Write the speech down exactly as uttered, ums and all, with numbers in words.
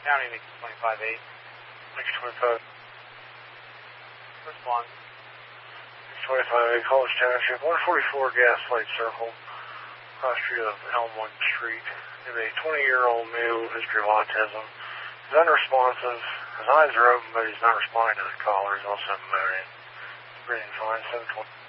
County, Lincoln twenty-five eight. Lincoln twenty-five. Response. Lincoln twenty-five eight, College Township, one forty-four Gaslight Circle, cross street of Elmwood Street. Is a twenty-year-old male with history of autism. He's unresponsive. His eyes are open, but he's not responding to the caller. He's also moaning. He's breathing fine. seven twenty.